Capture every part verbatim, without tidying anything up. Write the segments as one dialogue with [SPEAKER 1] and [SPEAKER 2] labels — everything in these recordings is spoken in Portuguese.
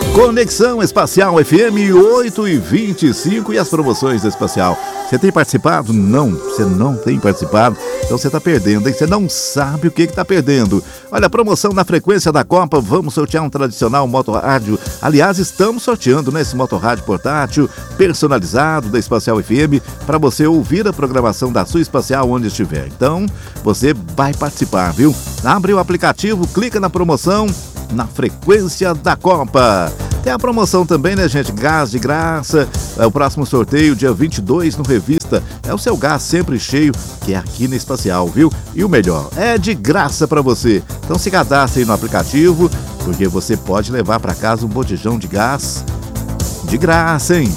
[SPEAKER 1] Conexão Espacial F M oito e vinte e cinco e as promoções da Espacial. Você tem participado? Não, você não tem participado. Então você está perdendo, hein? Você não sabe o que está perdendo. Olha, a promoção na frequência da Copa. Vamos sortear um tradicional motorrádio. Aliás, estamos sorteando, né, esse motorrádio portátil personalizado da Espacial F M para você ouvir a programação da sua Espacial onde estiver. Então, você vai participar, viu? Abre o aplicativo, clica na promoção na frequência da Copa. Tem a promoção também, né, gente? Gás de graça. É o próximo sorteio, dia vinte e dois, no Revista. É o seu gás sempre cheio, que é aqui na Espacial, viu? E o melhor, é de graça para você. Então se cadastre aí no aplicativo, porque você pode levar para casa um botijão de gás de graça, hein?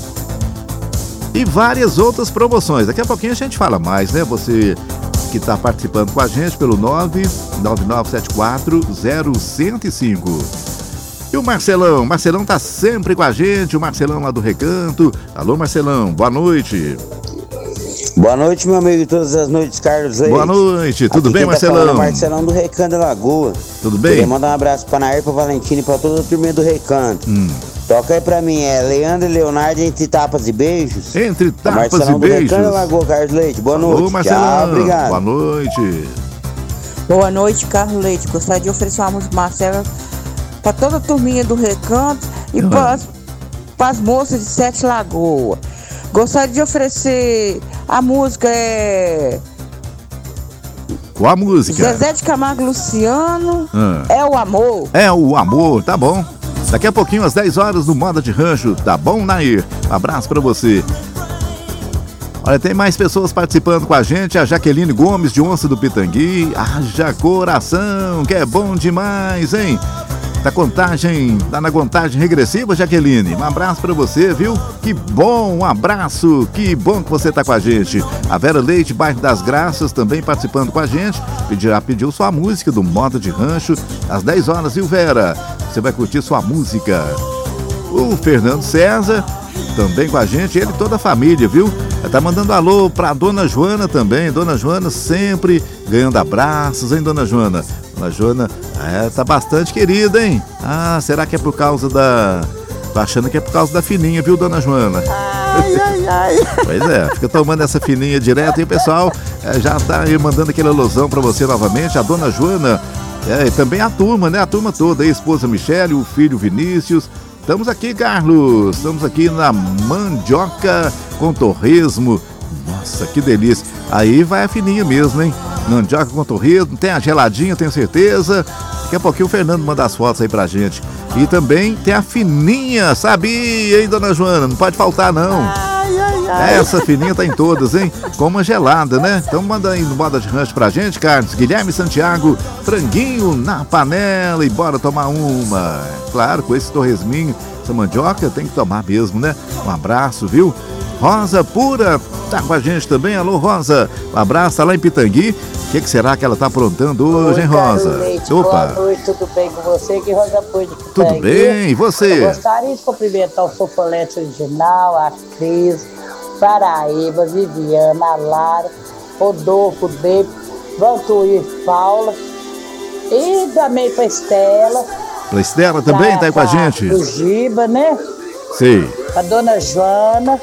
[SPEAKER 1] E várias outras promoções. Daqui a pouquinho a gente fala mais, né? Você que está participando com a gente pelo nove nove nove sete quatro zero um zero cinco. E o Marcelão, Marcelão tá sempre com a gente, o Marcelão lá do Recanto. Alô, Marcelão, boa noite.
[SPEAKER 2] Boa noite, meu amigo, todas as noites, Carlos Leite.
[SPEAKER 1] Boa noite, tudo
[SPEAKER 2] Aqui
[SPEAKER 1] bem,
[SPEAKER 2] quem
[SPEAKER 1] Marcelão?
[SPEAKER 2] Tá falando é Marcelão do Recanto da Lagoa.
[SPEAKER 1] Tudo bem?
[SPEAKER 2] Queria mandar um abraço pra Nair, pra Valentina e pra toda a turminha do Recanto.
[SPEAKER 1] Hum.
[SPEAKER 2] Toca aí pra mim, é Leandro e Leonardo entre tapas e beijos.
[SPEAKER 1] Entre tapas
[SPEAKER 2] Marcelão
[SPEAKER 1] e
[SPEAKER 2] do
[SPEAKER 1] beijos.
[SPEAKER 2] Recanto da Lagoa, Carlos Leite, boa noite.
[SPEAKER 1] Ô, Marcelão,
[SPEAKER 2] tchau, obrigado.
[SPEAKER 1] Boa noite.
[SPEAKER 3] Boa noite, Carlos Leite. Gostaria de oferecer uma música Marcela para toda a turminha do Recanto e
[SPEAKER 1] Uhum.
[SPEAKER 3] para as moças de Sete Lagoas. Gostaria de oferecer a música é
[SPEAKER 1] Qual a música?
[SPEAKER 3] Zezé de Camargo Luciano,
[SPEAKER 1] Ah.
[SPEAKER 3] É o Amor.
[SPEAKER 1] É o amor, tá bom. Daqui a pouquinho, às dez horas, no Moda de Rancho. Tá bom, Nair? Abraço pra você. Olha, tem mais pessoas participando com a gente. A Jaqueline Gomes, de Onça do Pitangui. Haja coração, que é bom demais, hein? Tá contagem, tá na contagem regressiva, Jaqueline. Um abraço pra você, viu? Que bom, um abraço, que bom que você tá com a gente. A Vera Leite, bairro das Graças, também participando com a gente. Já pediu sua música do Moda de Rancho, às dez horas, viu, Vera? Você vai curtir sua música. O Fernando César, também com a gente, ele e toda a família, viu? Tá mandando alô pra Dona Joana também. Dona Joana sempre ganhando abraços, hein, Dona Joana? Dona Joana, é, tá bastante querida, hein? Ah, será que é por causa da... Tô achando que é por causa da fininha, viu, Dona Joana?
[SPEAKER 3] Ai, ai, ai.
[SPEAKER 1] Pois é, fica tomando essa fininha direto e o pessoal é, já tá aí mandando aquele alusão pra você novamente. A Dona Joana, é, e também a turma, né? A turma toda, a esposa Michele, o filho Vinícius. Estamos aqui, Carlos, estamos aqui na mandioca com torresmo. Nossa, que delícia. Aí vai a fininha mesmo, hein? Mandioca com torresmo, tem a geladinha, tenho certeza. Daqui a pouquinho o Fernando manda as fotos aí pra gente. E também tem a fininha, sabia, hein, Dona Joana? Não pode faltar, não.
[SPEAKER 3] Ai, ai, ai.
[SPEAKER 1] Essa fininha tá em todas, hein? Com uma gelada, né? Então manda aí no Moda de Rancho pra gente, Carlos. Guilherme Santiago, franguinho na panela e bora tomar uma. Claro, com esse torresminho, essa mandioca tem que tomar mesmo, né? Um abraço, viu? Rosa Pura tá com a gente também. Alô, Rosa. Um abraço, tá lá em Pitangui. O que, que será que ela tá aprontando hoje, hein, Rosa?
[SPEAKER 4] Leite,
[SPEAKER 1] Opa.
[SPEAKER 4] boa noite, tudo bem com você? Que Rosa Pura de
[SPEAKER 1] Tudo
[SPEAKER 4] Pitangui.
[SPEAKER 1] bem, e você?
[SPEAKER 4] Eu gostaria de cumprimentar o Sofolete Original, a Cris, Paraíba, Viviana, a Lara, Rodolfo, Debe, Vantuí, Paula e também pra Estela.
[SPEAKER 1] Pra Estela também
[SPEAKER 4] pra,
[SPEAKER 1] tá aí com a
[SPEAKER 4] pra-
[SPEAKER 1] gente?
[SPEAKER 4] pro Giba, né?
[SPEAKER 1] Sei.
[SPEAKER 4] A dona Joana.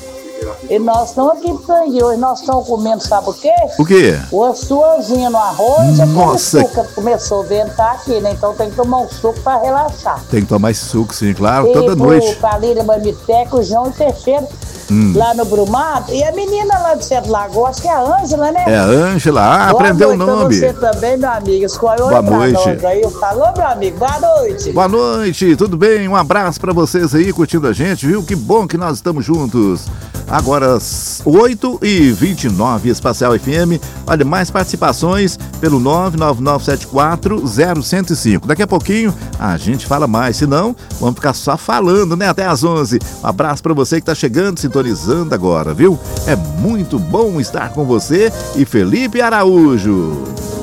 [SPEAKER 4] E nós estamos aqui em Pitangui. Hoje nós estamos comendo, sabe o quê?
[SPEAKER 1] O quê?
[SPEAKER 4] O açuãozinho no arroz.
[SPEAKER 1] Nossa.
[SPEAKER 4] O açúcar começou a ventar aqui, né? Então tem que tomar um suco para relaxar.
[SPEAKER 1] Tem que tomar esse suco, sim, claro,
[SPEAKER 4] E
[SPEAKER 1] toda
[SPEAKER 4] pro
[SPEAKER 1] noite.
[SPEAKER 4] Palíria Mamiteca, o João e Teixeira,
[SPEAKER 1] Hum.
[SPEAKER 4] lá no Brumado. E a menina lá de Sete Lagoas, acho que é a Ângela, né?
[SPEAKER 1] É a Ângela. Ah,
[SPEAKER 4] Boa
[SPEAKER 1] aprendeu o
[SPEAKER 4] noite pra
[SPEAKER 1] nome.
[SPEAKER 4] você também, meu amigo. Escolhe
[SPEAKER 1] Boa
[SPEAKER 4] pra
[SPEAKER 1] noite.
[SPEAKER 4] nós aí. Falou, meu amigo. Boa noite.
[SPEAKER 1] Boa noite, tudo bem? Um abraço pra vocês aí curtindo a gente, viu? Que bom que nós estamos juntos. Agora, oito e vinte e nove, Espacial F M. Olha, mais participações pelo nove nove nove sete quatro zero um zero cinco. Daqui a pouquinho a gente fala mais, senão vamos ficar só falando, né? Até às onze. Um abraço pra você que tá chegando, sintonizando agora, viu? É muito bom estar com você e Felipe Araújo.